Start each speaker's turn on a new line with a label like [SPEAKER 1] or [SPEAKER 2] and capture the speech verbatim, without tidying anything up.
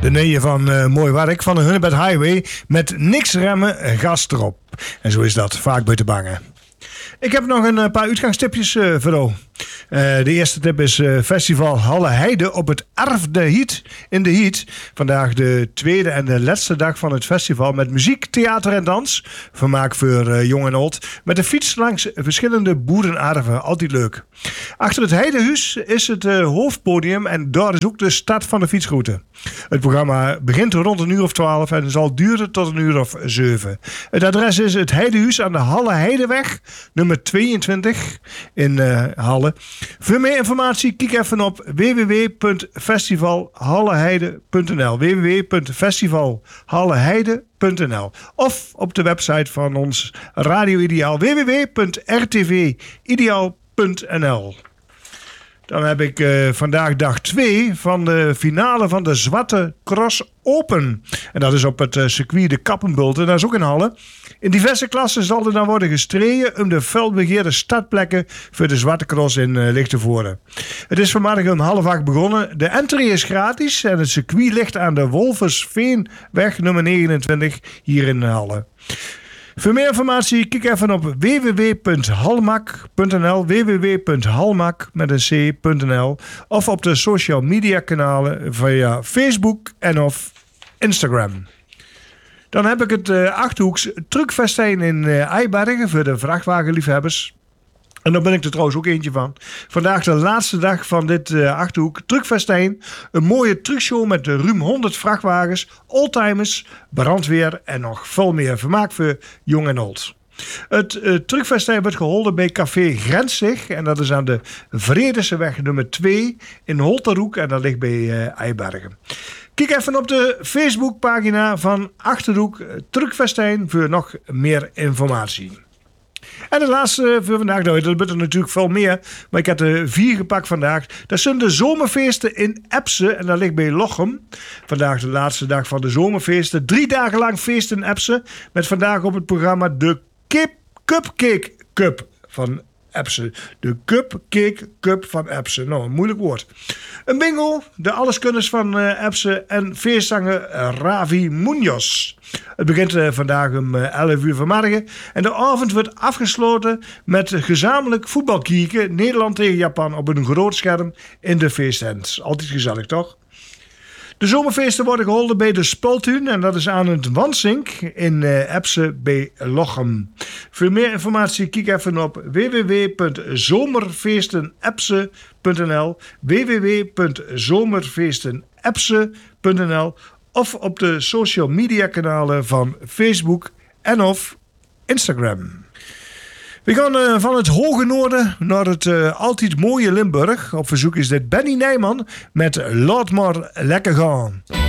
[SPEAKER 1] De neeën van uh, Mooi Werk van de Hunebed Highway met niks remmen, gas erop. En zo is dat, vaak buiten bangen. Ik heb nog een paar uitgangstipjes uh, voor jou. Uh, de eerste tip is uh, Festival Halle Heide op het Erf de Hiet in de Hiet. Vandaag de tweede en de laatste dag van het festival met muziek, theater en dans. Vermaak voor uh, jong en oud. Met de fiets langs verschillende boerenerven. Altijd leuk. Achter het Heidehuis is het uh, hoofdpodium en daar is ook de start van de fietsroute. Het programma begint rond een uur of twaalf en zal duren tot een uur of zeven. Het adres is het Heidehuis aan de Halle Heideweg, nummer tweeëntwintig in uh, Halle. Voor meer informatie kijk even op w w w punt festival halleheide punt n l w w w punt festival halleheide punt n l of op de website van ons Radio Ideaal w w w punt r t v ideaal punt n l. Dan heb ik uh, vandaag dag twee van de finale van de Zwarte Cross Open. En dat is op het uh, circuit de Kappenbult. Dat is ook in Halle. In diverse klassen zal er dan worden gestreden om de felbegeerde startplekken voor de Zwarte Cross in uh, Lichtenvoorde. Het is vanmiddag om half acht begonnen. De entry is gratis en het circuit ligt aan de Wolfersveenweg nummer negenentwintig hier in Halle. Voor meer informatie kijk even op w w w punt halmak punt n l w w w punt halmak met een c punt n l of op de social media kanalen via Facebook en of Instagram. Dan heb ik het uh, Achterhoeks truckfestijn in uh, Eibergen voor de vrachtwagenliefhebbers. En daar ben ik er trouwens ook eentje van. Vandaag de laatste dag van dit uh, Achterhoek truckfestijn. Een mooie truckshow met ruim honderd vrachtwagens, oldtimers, brandweer en nog veel meer vermaak voor jong en oud. Het uh, truckfestijn wordt gehouden bij Café Grenzig. En dat is aan de Vredeseweg nummer twee in Holterhoek. En dat ligt bij uh, Eibergen. Kijk even op de Facebookpagina van Achterhoek Truckfestijn voor nog meer informatie. En de laatste voor vandaag, nou, dat wordt er natuurlijk veel meer, maar ik heb er vier gepakt vandaag. Dat zijn de zomerfeesten in Epse en dat ligt bij Lochem. Vandaag de laatste dag van de zomerfeesten. Drie dagen lang feest in Epse met vandaag op het programma de Kip Cupcake Cup van Epse. De Cupcake Cup van Epse. Nou, een moeilijk woord. Een bingo, de alleskunners van uh, Epse en feestzanger Ravi Munoz. Het begint uh, vandaag om uh, elf uur vanmorgen. En de avond wordt afgesloten met gezamenlijk voetbalkieken. Nederland tegen Japan op een groot scherm in de feesttent. Altijd gezellig, toch? De zomerfeesten worden gehouden bij de Spultuin en dat is aan het Wansink in uh, Epse bij Lochem. Voor meer informatie kijk even op w w w punt zomerfeestenepse punt n l w w w punt zomerfeestenepse punt n l of op de social media kanalen van Facebook en of Instagram. We gaan uh, van het hoge noorden naar het uh, altijd mooie Limburg. Op verzoek is dit Benny Nijman met Laat maar lekker gaan.